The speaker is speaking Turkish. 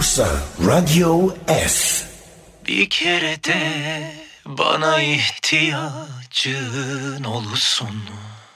Bursa Radio S. Bir kere de bana ihtiyacın olsun.